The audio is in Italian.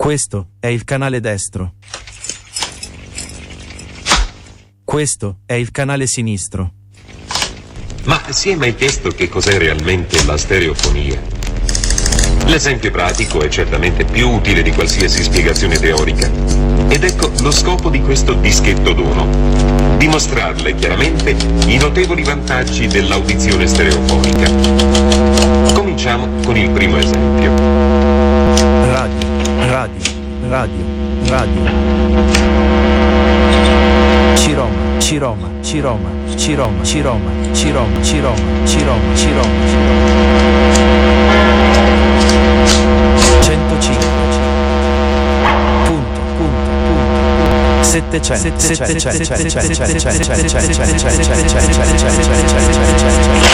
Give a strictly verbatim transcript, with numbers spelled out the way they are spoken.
Questo è il canale destro. Questo è il canale sinistro. Ma si è mai chiesto che cos'è realmente la stereofonia? L'esempio pratico è certamente più utile di qualsiasi spiegazione teorica. Ed ecco lo scopo di questo dischetto d'uno: dimostrarle chiaramente i notevoli vantaggi dell'audizione stereofonica. Cominciamo con il primo esempio. Radio, radio, radio, radio. Ciroma, Ciroma, Ciroma, Ciroma, Ciroma, Ciroma, Ciroma, Ciroma, Ciroma, centocinque. Punto, punto, punto. settecento, settecento, settecento, settecento, settecento, settecento, settecento, settecento, settecento, settecento.